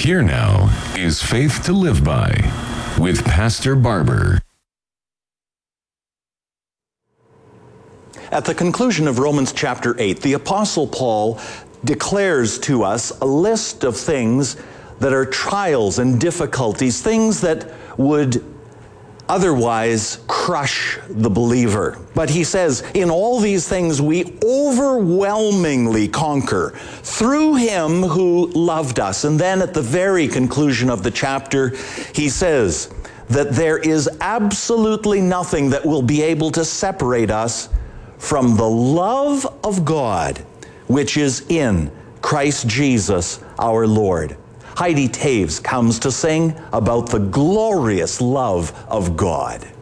Here now is Faith to Live By with Pastor Barber. At the conclusion of Romans chapter 8, the Apostle Paul declares to us a list of things that are trials and difficulties, things that would otherwise crush the believer. But he says, in all these things we overwhelmingly conquer through him who loved us. And then at the very conclusion of the chapter, he says that there is absolutely nothing that will be able to separate us from the love of God, which is in Christ Jesus our Lord. Heidi Taves comes to sing about the glorious love of God.